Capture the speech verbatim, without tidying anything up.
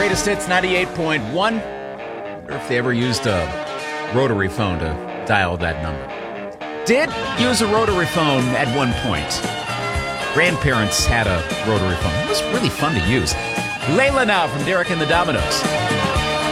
Greatest Hits ninety-eight point one. I wonder if they ever used a rotary phone to dial that number. Did use a rotary phone at one point. Grandparents had a rotary phone. It was really fun to use. Layla now from Derek and the Dominoes.